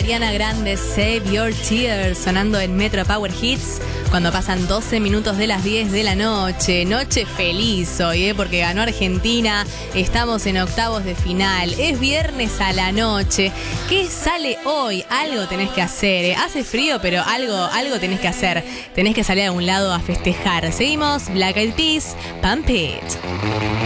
Ariana Grande, Save Your Tears, sonando en Metro Power Hits cuando pasan 12 minutos de las 10 de la noche. Noche feliz hoy, porque ganó Argentina. Estamos en octavos de final. Es viernes a la noche. ¿Qué sale hoy? Algo tenés que hacer. Hace frío, pero algo tenés que hacer. Tenés que salir a algún lado a festejar. Seguimos, Black Eyed Peas, Pump It.